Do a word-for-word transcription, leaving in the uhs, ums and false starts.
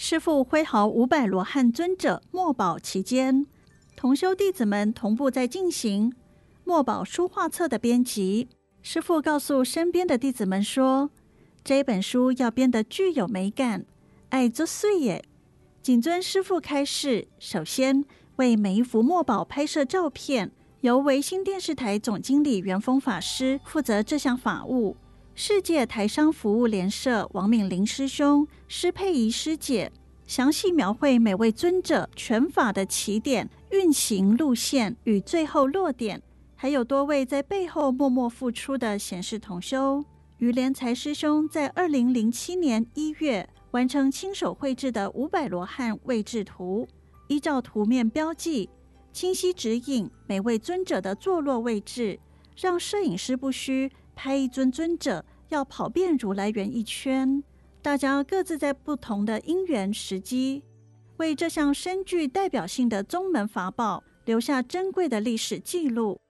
师父挥毫五百罗汉尊者墨宝其间，同修弟子们同步在进行墨宝书画册的编辑。师父告诉身边的弟子们说，这本书要编得具有美感，爱作碎耶。谨遵师父开示，首先为每一幅墨宝拍摄照片，由维新电视台总经理元丰法师负责这项法务。世界台商服务联社王敏玲师兄、施佩仪师姐详细描绘每位尊者拳法的起点、运行路线与最后落点，还有多位在背后默默付出的贤士同修。于连才师兄在二零零七年一月完成亲手绘制的五百罗汉位置图，依照图面标记，清晰指引每位尊者的坐落位置，让摄影师不需拍一尊尊者要跑遍如来园一圈。大家各自在不同的因缘时机，为这项深具代表性的宗门法宝留下珍贵的历史记录。